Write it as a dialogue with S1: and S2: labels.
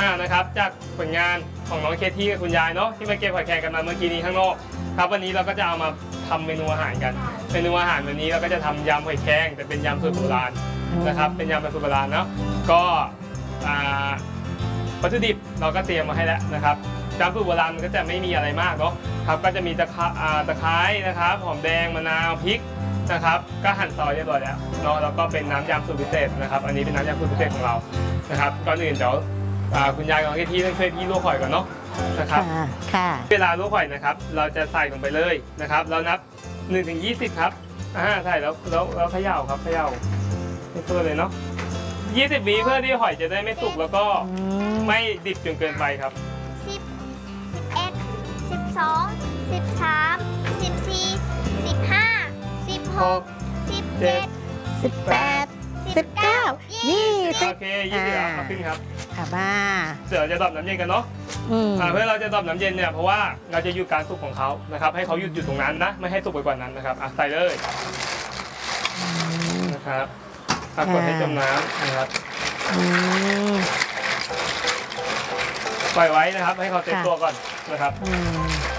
S1: นะครับจากผลงานของน้องเคที่กับคุณยายเนาะที่มาเก็บหอยแครงกันมาเมื่อกี้นี้ข้างนอกครับวันนี้เราก็จะเอามาทำเมนูอาหารกันเมนูอาหารวันนี้เราก็จะทำยำหอยแครงแต่เป็นยำสูตรโบราณนะครับเป็นยำแบบสูตรโบราณเนาะก็วัตถุดิบเราก็เตรียมมาให้แล้วนะครับยำสูตรโบราณมันก็จะไม่มีอะไรมากเนาะครับก็จะมีตะไคร้นะครับหอมแดงมะนาวพริกนะครับก็หั่นซอยเรียบร้อยแล้วเนาะแล้วก็เป็นน้ำยำสูตรพิเศษนะครับอันนี้เป็นน้ำยำสูตรพิเศษของเรานะครับก่อนอื่นเดี๋ยวคุณยายของที่ต้องช่วยพี่ลวกหอยก่อนเนาะนะครับ
S2: ค่ะ
S1: เวลาลวกหอยนะครับเราจะใส่ลงไปเลยนะครับเรานับ 1-20 ครับใส่แล้วเขย่าครับเขย่าให้ตัวเลยเนาะ20 วิเพื่อที่หอยจะได้ไม่สุกแล้วก็ไม่ดิบจนเกินไปครับโอเค20แล้วมาขึ้นครับ
S2: มา
S1: เดี๋ยวจะดับน้ำเย็นกันเนาะเพื่อเราจะดับน้ำเย็นเนี่ยเพราะว่าเราจะหยุดการสุกของเขานะครับให้เขาหยุดอยู่ตรงนั้นนะไม่ให้สุกไปกว่านั้นนะครับใส่เลยนะครับกดให้จมน้ำนะครับปล่อยไว้นะครับให้เขาเต็มตัวก่อนนะครับ